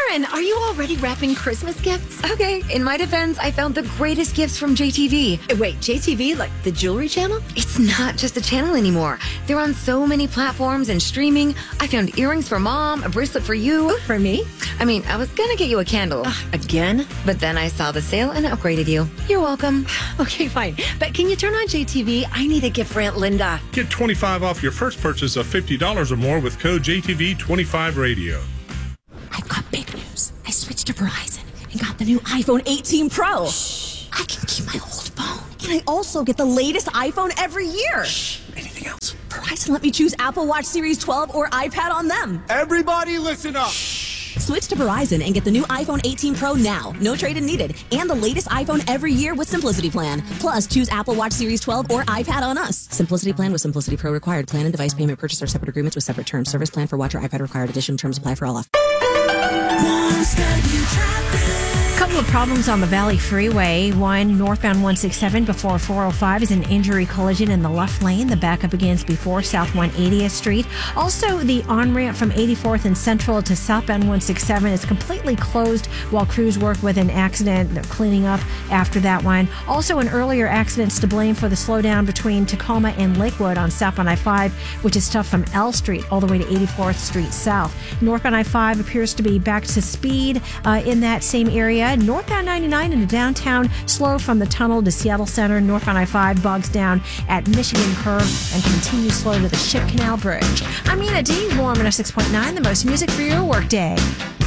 Karen, are you already wrapping Christmas gifts? Okay, in my defense, I found the greatest gifts from JTV. Wait, JTV, like the jewelry channel? It's not just a channel anymore. They're on so many platforms and streaming. I found earrings for Mom, a bracelet for you. Oh, for me? I mean, I was gonna get you a candle. Again? But then I saw the sale and upgraded you. You're welcome. Okay, fine. But can you turn on JTV? I need a gift for Aunt Linda. Get 25 off your first purchase of $50 or more with code JTV25Radio. I've got big news. I switched to Verizon and got the new iPhone 18 Pro. Shh. I can keep my old phone. And I also get the latest iPhone every year. Shh. Anything else? Verizon let me choose Apple Watch Series 12 or iPad on them. Everybody listen up. Switch to Verizon and get the new iPhone 18 Pro now. No trade-in needed. And the latest iPhone every year with Simplicity Plan. Plus, choose Apple Watch Series 12 or iPad on us. Simplicity Plan with Simplicity Pro required. Plan and device payment purchase are separate agreements with separate terms. Service plan for watch or iPad required. Additional terms apply for all off. Couple of problems on the Valley Freeway. One, northbound 167 before 405 is an injury collision in the left lane. The backup begins before South 180th Street. Also, the on-ramp from 84th and Central to southbound 167 is completely closed while crews work with an accident. They're cleaning up after that one. Also, an earlier accidents to blame for the slowdown between Tacoma and Lakewood on southbound I-5, which is tough from L Street all the way to 84th Street South. Northbound I-5 appears to be back to speed in that same area. Northbound 99 into downtown, slow from the tunnel to Seattle Center. Northbound I-5 bogs down at Michigan Curve and continues slow to the Ship Canal Bridge. I'm Nina D. Warm 6.9, the most music for your workday.